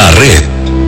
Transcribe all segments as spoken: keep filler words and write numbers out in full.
La Red.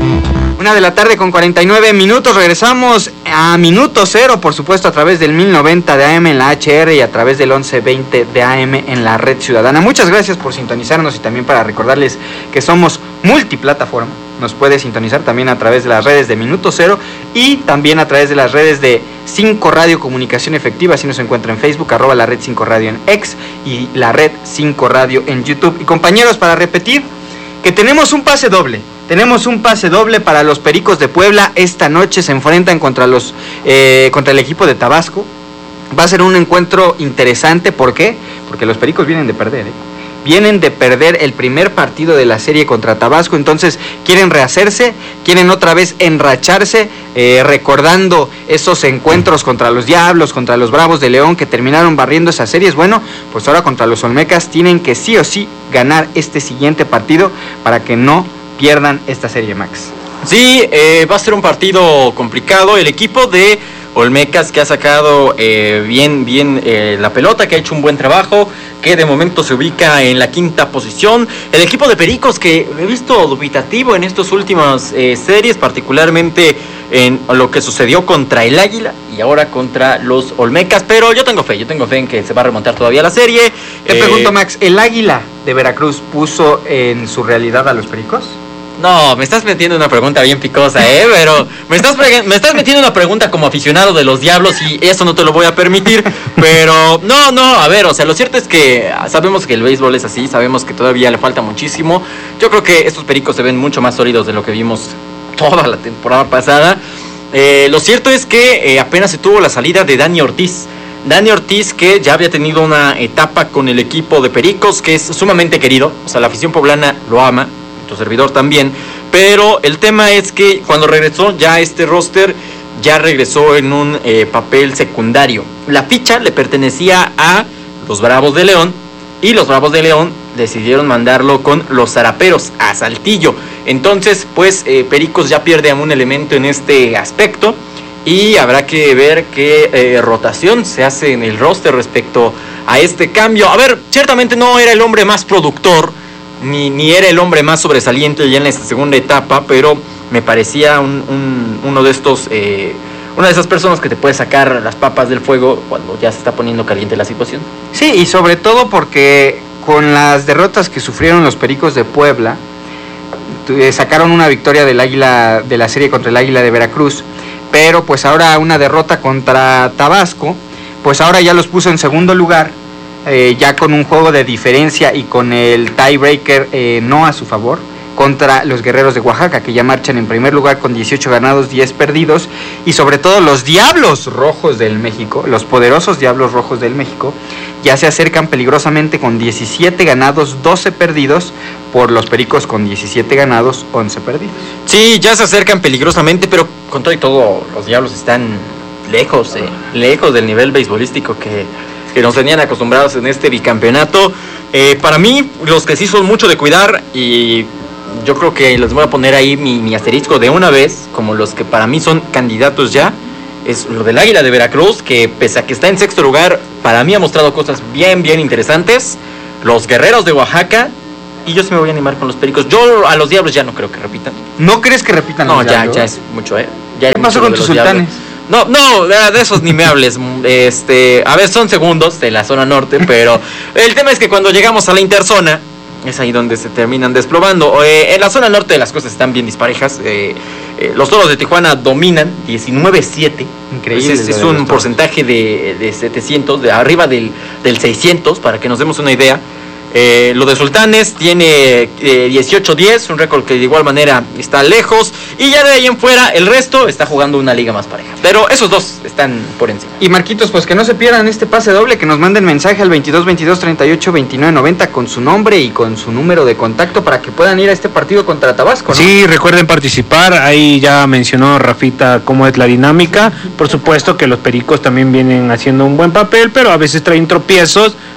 Una de la tarde con cuarenta y nueve minutos, regresamos a Minuto Cero, por supuesto, a través del mil noventa de A M en la H R y a través del once veinte de A M en la Red Ciudadana. Muchas gracias por sintonizarnos y también para recordarles que somos multiplataforma. Nos puede sintonizar también a través de las redes de Minuto Cero y también a través de las redes de cinco Radio Comunicación Efectiva. Así nos encuentra en Facebook, arroba la Red cinco Radio en X y la Red cinco Radio en YouTube. Y compañeros, para repetir, que tenemos un pase doble. Tenemos un pase doble para los Pericos de Puebla. Esta noche se enfrentan contra los eh, contra el equipo de Tabasco. Va a ser un encuentro interesante. ¿Por qué? Porque los Pericos vienen de perder, ¿eh? Vienen de perder el primer partido de la serie contra Tabasco, entonces quieren rehacerse, quieren otra vez enracharse, eh, recordando esos encuentros contra los Diablos, contra los Bravos de León, que terminaron barriendo esas series. Bueno, pues ahora contra los Olmecas tienen que sí o sí ganar este siguiente partido para que no pierdan esta serie, Max. Sí, eh, va a ser un partido complicado. El equipo de Olmecas, que ha sacado eh, bien, bien eh, la pelota, que ha hecho un buen trabajo, que de momento se ubica en la quinta posición. El equipo de Pericos, que he visto dubitativo en estas últimas eh, series, particularmente en lo que sucedió contra el Águila y ahora contra los Olmecas, pero yo tengo fe, yo tengo fe en que se va a remontar todavía la serie. Te eh, pregunto, Max, ¿el Águila de Veracruz puso en su realidad a los Pericos? No, me estás metiendo una pregunta bien picosa, ¿eh? Pero me estás, me estás metiendo una pregunta como aficionado de los Diablos y eso no te lo voy a permitir. Pero no, no, a ver, o sea, lo cierto es que sabemos que el béisbol es así, sabemos que todavía le falta muchísimo. Yo creo que estos Pericos se ven mucho más sólidos de lo que vimos toda la temporada pasada. Eh, lo cierto es que eh, apenas se tuvo la salida de Dani Ortiz. Dani Ortiz, que ya había tenido una etapa con el equipo de Pericos, que es sumamente querido, o sea, la afición poblana lo ama, tu servidor también, pero el tema es que cuando regresó ya este roster, ya regresó en un eh, papel secundario. La ficha le pertenecía a los Bravos de León, y los Bravos de León decidieron mandarlo con los Zaraperos a Saltillo. Entonces, pues, eh, Pericos ya pierde a un elemento en este aspecto, y habrá que ver qué eh, rotación se hace en el roster respecto a este cambio. A ver, ciertamente no era el hombre más productor, Ni, ni era el hombre más sobresaliente ya en esta segunda etapa, pero me parecía un, un, uno de estos, eh, una de esas personas que te puede sacar las papas del fuego cuando ya se está poniendo caliente la situación. Sí, y sobre todo porque con las derrotas que sufrieron los Pericos de Puebla, eh, sacaron una victoria del Águila, de la serie contra el Águila de Veracruz, pero pues ahora una derrota contra Tabasco, pues ahora ya los puso en segundo lugar. Eh, ya con un juego de diferencia y con el tiebreaker eh, no a su favor contra los Guerreros de Oaxaca, que ya marchan en primer lugar con dieciocho ganados, diez perdidos, y sobre todo los Diablos Rojos del México, los poderosos Diablos Rojos del México, ya se acercan peligrosamente con diecisiete ganados, doce perdidos, por los Pericos con diecisiete ganados, once perdidos. Sí, ya se acercan peligrosamente, pero con todo y todo los Diablos están lejos, eh, lejos del nivel beisbolístico que que nos tenían acostumbrados en este bicampeonato. Eh, para mí, los que sí son mucho de cuidar, y yo creo que les voy a poner ahí mi, mi asterisco de una vez, como los que para mí son candidatos ya, es lo del Águila de Veracruz, que pese a que está en sexto lugar, para mí ha mostrado cosas bien, bien interesantes. Los Guerreros de Oaxaca, y yo sí me voy a animar con los Pericos. Yo a los Diablos ya no creo que repitan. ¿No crees que repitan no, los ya, Diablos? ya es mucho, ¿eh? Ya ¿Qué pasó con tus Sultanes? No, no, de esos ni me hables. Este, a ver, son segundos de la zona norte, pero el tema es que cuando llegamos a la interzona, es ahí donde se terminan desplomando. Eh, en la zona norte las cosas están bien disparejas. Eh, eh, los Toros de Tijuana dominan diecinueve siete. Increíble. Es, es un porcentaje de, de setecientos, de arriba del, del seiscientos, para que nos demos una idea. Eh, lo de Sultanes tiene eh, dieciocho diez, un récord que de igual manera está lejos, y ya de ahí en fuera el resto está jugando una liga más pareja, pero esos dos están por encima. Y Marquitos, pues que no se pierdan este pase doble, que nos manden mensaje al veintidós veintidós treinta y ocho veintinueve noventa con su nombre y con su número de contacto para que puedan ir a este partido contra Tabasco, ¿no? Sí, recuerden participar. Ahí ya mencionó Rafita cómo es la dinámica. Por supuesto que los Pericos también vienen haciendo un buen papel, pero a veces traen tropiezos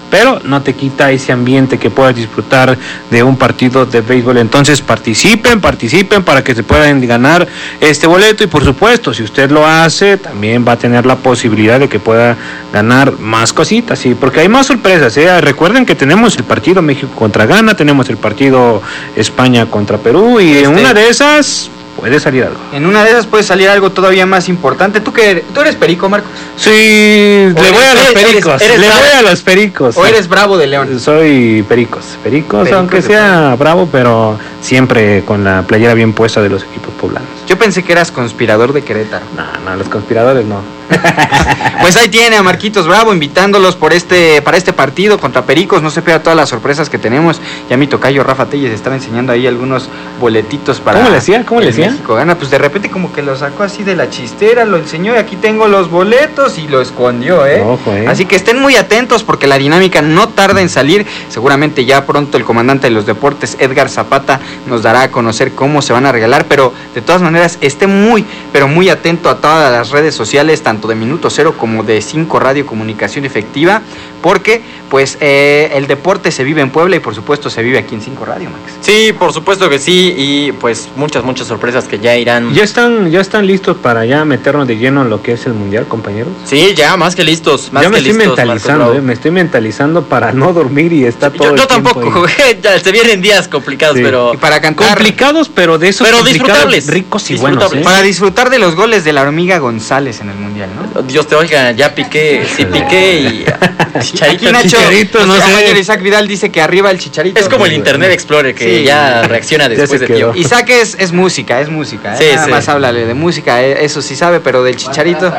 pero no te quita ese ambiente que puedas disfrutar de un partido de béisbol. Entonces participen, participen para que se puedan ganar este boleto, y por supuesto, si usted lo hace, también va a tener la posibilidad de que pueda ganar más cositas, ¿sí? Porque hay más sorpresas, ¿eh? Recuerden que tenemos el partido México contra Ghana, tenemos el partido España contra Perú, y en este... una de esas puede salir algo. En una de esas puede salir algo todavía más importante. ¿Tú qué? ¿Tú eres perico, Marcos? Sí, le voy a los pericos. Eres, eres le bravo. voy a los pericos. ¿O eres bravo de León? Soy pericos. Pericos, pericos aunque sea bravo, pero siempre con la playera bien puesta de los equipos poblanos. Yo pensé que eras conspirador de Querétaro. No, no, los conspiradores no. Pues ahí tiene a Marquitos Bravo invitándolos por este para este partido contra Pericos. No se pierda todas las sorpresas que tenemos. Ya mi tocayo Rafa Telles estaba enseñando ahí algunos boletitos para... ¿Cómo le decía? ¿Cómo le decía? México gana. Pues de repente como que lo sacó así de la chistera, lo enseñó y aquí tengo los boletos y lo escondió, ¿eh? Ojo, ¿eh? Así que estén muy atentos porque la dinámica no tarda en salir. Seguramente ya pronto el comandante de los deportes, Edgar Zapata, nos dará a conocer cómo se van a regalar, pero de todas maneras esté muy, pero muy atento a todas las redes sociales, tanto de Minuto Cero como de cinco Radio Comunicación Efectiva, porque pues eh, el deporte se vive en Puebla y por supuesto se vive aquí en cinco Radio, Max. Sí, por supuesto que sí, y pues muchas, muchas sorpresas que ya irán. ¿Ya están, ya están listos para ya meternos de lleno en lo que es el Mundial, compañeros? Sí, ya, más que listos, más ya me que estoy listos, mentalizando, eh, me estoy mentalizando para no dormir y está todo yo, el yo tampoco, ahí. Ya, se vienen días complicados, sí. pero... Y para cantar... Complicados, pero de esos pero disfrutables, ricos y buenos, ¿eh? Para disfrutar de los goles de la hormiga González en el Mundial, ¿no? Dios te oiga, ya piqué, sí piqué y... Chicharito, Nacho, Chicharito, no sé. Isaac Vidal dice que arriba el Chicharito. Es como el Internet Explorer que sí, ya reacciona después de tiempo. Isaac es, es música, es música. ¿eh? Sí, Nada sí. más háblale de música, ¿eh? Eso sí sabe, pero del Chicharito.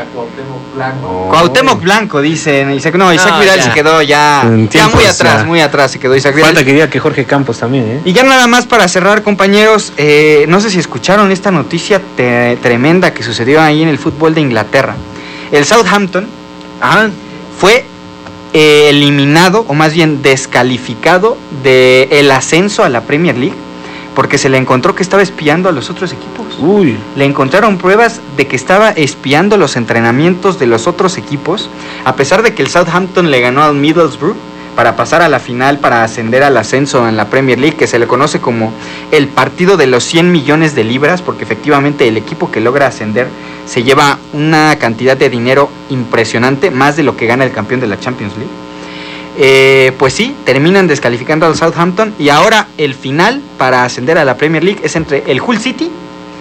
Oh. Cuauhtémoc Blanco, dicen. Isaac, no, Isaac No, Vidal ya. se quedó ya, ya muy atrás, ya. muy atrás se quedó Isaac Vidal. Falta que diga que Jorge Campos también, ¿eh? Y ya nada más para cerrar, compañeros, eh, no sé si escucharon esta noticia te, tremenda que sucedió ahí en el fútbol de Inglaterra. El Southampton ah, fue eh, eliminado, o más bien descalificado del ascenso a la Premier League, porque se le encontró que estaba espiando a los otros equipos. Uy. Le encontraron pruebas de que estaba espiando los entrenamientos de los otros equipos, a pesar de que el Southampton le ganó al Middlesbrough para pasar a la final, para ascender al ascenso en la Premier League, que se le conoce como el partido de los cien millones de libras, porque efectivamente el equipo que logra ascender se lleva una cantidad de dinero impresionante, más de lo que gana el campeón de la Champions League. Eh, pues sí, terminan descalificando al Southampton y ahora el final para ascender a la Premier League es entre el Hull City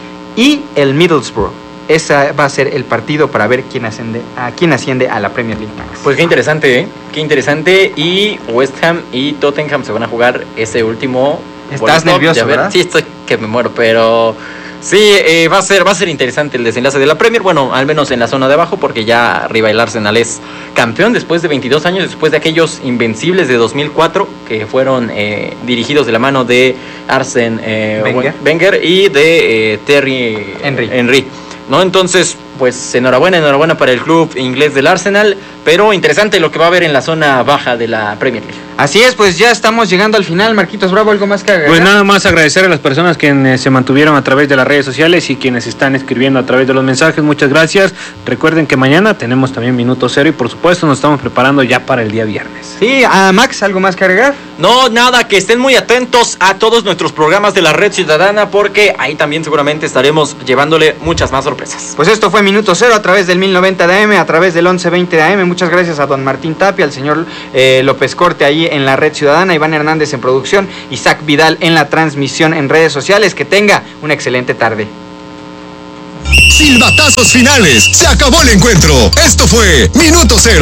y el Middlesbrough. Ese va a ser el partido para ver quién asciende a quién asciende a la Premier League. Pues qué interesante, ¿eh? Qué interesante. Y West Ham y Tottenham se van a jugar ese último. ¿Estás nervioso, verdad? Sí, estoy que me muero, pero sí, eh, va a ser va a ser interesante el desenlace de la Premier. Bueno, al menos en la zona de abajo, porque ya arriba el Arsenal es campeón después de veintidós años, después de aquellos invencibles de dos mil cuatro que fueron eh, dirigidos de la mano de Arsène eh, Wenger. Wenger y de eh, Thierry Henry. Henry. ¿No? Entonces, pues enhorabuena, enhorabuena para el club inglés del Arsenal, pero interesante lo que va a haber en la zona baja de la Premier League. Así es, pues ya estamos llegando al final. Marquitos Bravo, ¿algo más que agregar? Pues nada más agradecer a las personas quienes se mantuvieron a través de las redes sociales y quienes están escribiendo a través de los mensajes. Muchas gracias. Recuerden que mañana tenemos también Minuto Cero y por supuesto nos estamos preparando ya para el día viernes. Sí, a Max, ¿algo más que agregar? No, nada, que estén muy atentos a todos nuestros programas de la Red Ciudadana, porque ahí también seguramente estaremos llevándole muchas más sorpresas. Pues esto fue Minuto Cero a través del mil noventa de A M, a través del once veinte de A M. Muchas gracias a don Martín Tapia, al señor eh, López Corte ahí en la Red Ciudadana, Iván Hernández en producción, Isaac Vidal en la transmisión en redes sociales. Que tenga una excelente tarde. Silbatazos finales. Se acabó el encuentro. Esto fue Minuto Cero.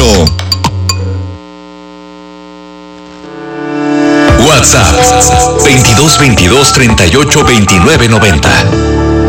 WhatsApp veintidós veintidós treinta y ocho veintinueve noventa.